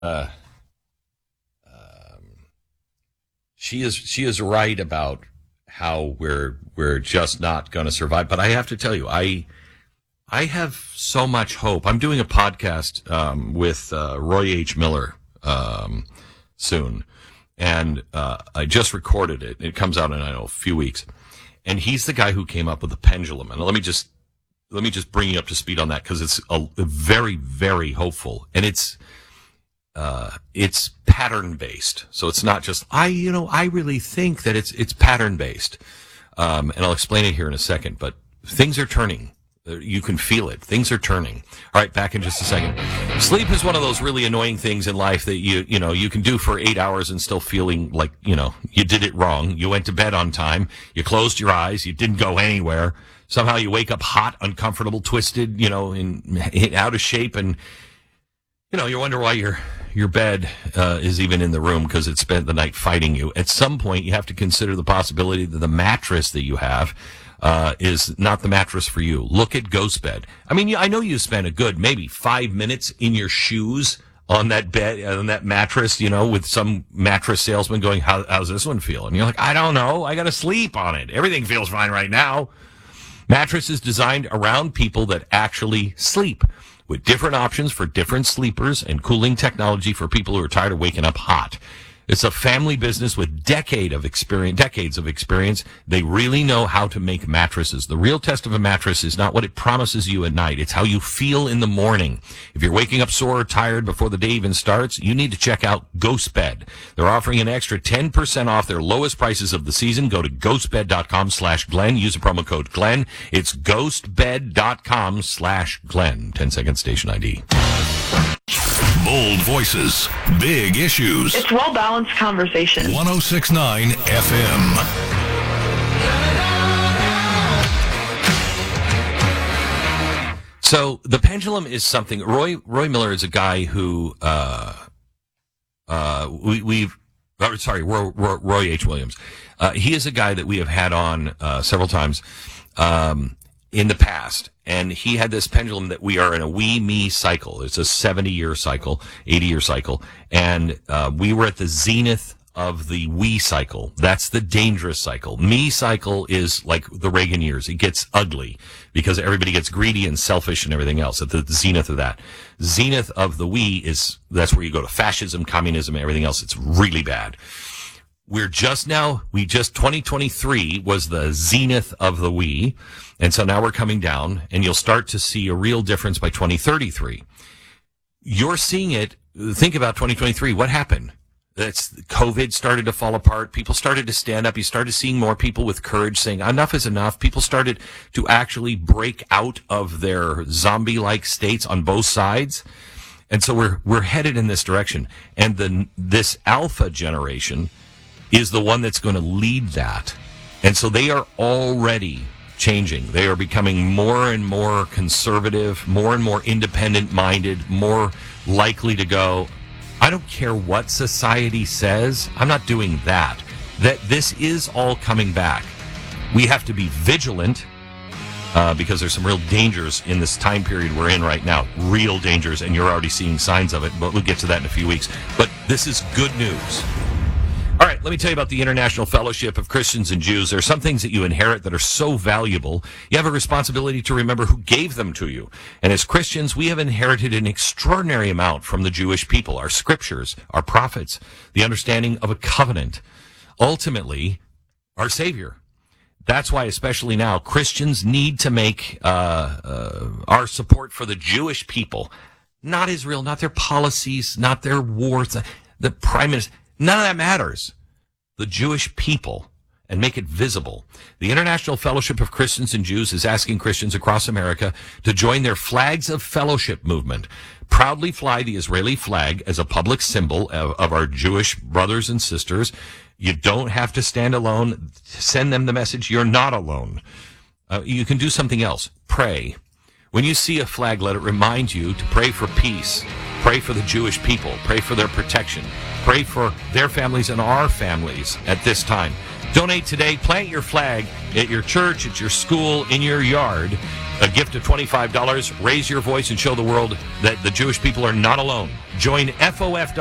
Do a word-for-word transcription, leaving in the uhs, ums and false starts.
Uh, um, she is she is right about how we're we're just not going to survive. But I have to tell you, I I have so much hope. I'm doing a podcast um, with uh, Roy H. Miller um, soon, and uh, I just recorded it. It comes out in I don't know a few weeks, and he's the guy who came up with the pendulum. And let me just let me just bring you up to speed on that because it's a, a very very hopeful, and it's. Uh, it's pattern based. So it's not just, I, you know, I really think that it's, it's pattern based. Um, and I'll explain it here in a second, but things are turning. You can feel it. Things are turning. All right. Back in just a second. Sleep is one of those really annoying things in life that you, you know, you can do for eight hours and still feeling like, you know, you did it wrong. You went to bed on time. You closed your eyes. You didn't go anywhere. Somehow you wake up hot, uncomfortable, twisted, you know, in, in out of shape. And, you know, you wonder why your your bed uh, is even in the room because it spent the night fighting you. At some point, you have to consider the possibility that the mattress that you have uh, is not the mattress for you. Look at GhostBed. I mean, I know you spent a good maybe five minutes in your shoes on that bed, on that mattress, you know, with some mattress salesman going, How, how's this one feel? And you're like, I don't know. I got to sleep on it. Everything feels fine right now. Mattress is designed around people that actually sleep, with different options for different sleepers and cooling technology for people who are tired of waking up hot. It's a family business with decade of experience, decades of experience. They really know how to make mattresses. The real test of a mattress is not what it promises you at night. It's how you feel in the morning. If you're waking up sore or tired before the day even starts, you need to check out GhostBed. They're offering an extra ten percent off their lowest prices of the season. Go to ghostbed.com slash Glenn. Use the promo code Glenn. It's ghostbed.com slash Glenn. ten second station I D. Bold voices, big issues. It's well-balanced conversation. one oh six point nine F M. So the pendulum is something. Roy Roy Miller is a guy who uh, uh, we, we've. Oh, sorry, Roy, Roy, Roy H. Williams. Uh, he is a guy that we have had on uh, several times um, in the past. And he had this pendulum that we are in a we-me cycle. It's a seventy-year cycle, eighty-year cycle. And uh, we were at the zenith of the we cycle. That's the dangerous cycle. Me cycle is like the Reagan years. It gets ugly because everybody gets greedy and selfish and everything else at the, the zenith of that. Zenith of the we is, that's where you go to fascism, communism, and everything else. It's really bad. We're just now, we just, twenty twenty-three was the zenith of the we. And so now we're coming down, and you'll start to see a real difference by twenty thirty-three. You're seeing it. Think about twenty twenty-three. What happened? That's COVID started to fall apart. People started to stand up. You started seeing more people with courage saying enough is enough. People started to actually break out of their zombie-like states on both sides. And so we're, we're headed in this direction. And the, this alpha generation is the one that's going to lead that. And so they are already changing. They are becoming more and more conservative, more and more independent-minded, more likely to go, I don't care what society says. I'm not doing that. That this is all coming back. We have to be vigilant uh, because there's some real dangers in this time period we're in right now. Real dangers, and you're already seeing signs of it, but we'll get to that in a few weeks. But this is good news. All right, let me tell you about the International Fellowship of Christians and Jews. There are some things that you inherit that are so valuable. You have a responsibility to remember who gave them to you. And as Christians, we have inherited an extraordinary amount from the Jewish people, our scriptures, our prophets, the understanding of a covenant, ultimately, our Savior. That's why, especially now, Christians need to make uh, uh, our support for the Jewish people, not Israel, not their policies, not their wars, the prime minister. None of that matters. The Jewish people, and make it visible. The International Fellowship of Christians and Jews is asking Christians across America to join their Flags of Fellowship movement. Proudly fly the Israeli flag as a public symbol of, of our Jewish brothers and sisters. You don't have to stand alone. Send them the message, you're not alone. Uh, you can do something else. Pray. When you see a flag, let it remind you to pray for peace. Pray for the Jewish people. Pray for their protection. Pray for their families and our families at this time. Donate today. Plant your flag at your church, at your school, in your yard. A gift of twenty-five dollars. Raise your voice and show the world that the Jewish people are not alone. Join F O F